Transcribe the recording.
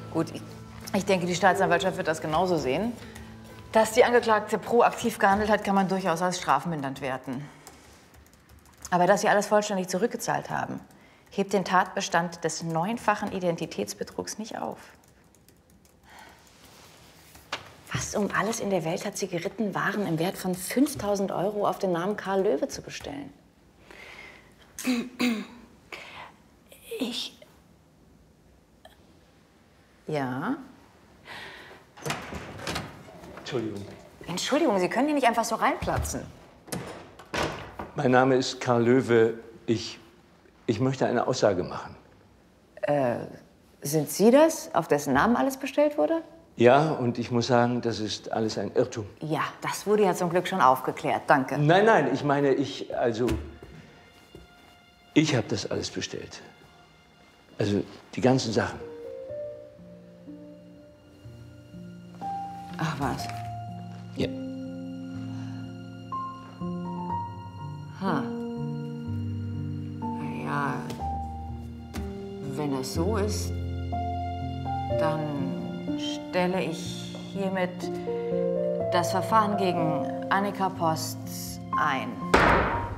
Gut, ich denke, die Staatsanwaltschaft wird das genauso sehen. Dass die Angeklagte proaktiv gehandelt hat, kann man durchaus als strafmindernd werten. Aber dass Sie alles vollständig zurückgezahlt haben, hebt den Tatbestand des 9-fachen Identitätsbetrugs nicht auf. Was um alles in der Welt hat sie geritten, Waren im Wert von 5.000 € auf den Namen Karl Löwe zu bestellen? Ja? Entschuldigung. Entschuldigung, Sie können hier nicht einfach so reinplatzen. Mein Name ist Karl Löwe. Ich möchte eine Aussage machen. Sind Sie das, auf dessen Namen alles bestellt wurde? Ja, und ich muss sagen, das ist alles ein Irrtum. Ja, das wurde ja zum Glück schon aufgeklärt. Danke. Nein, nein, ich meine, ich habe das alles bestellt. Also die ganzen Sachen. Ach was? Ja. Ja, wenn es so ist, dann stelle ich hiermit das Verfahren gegen Annika Post ein.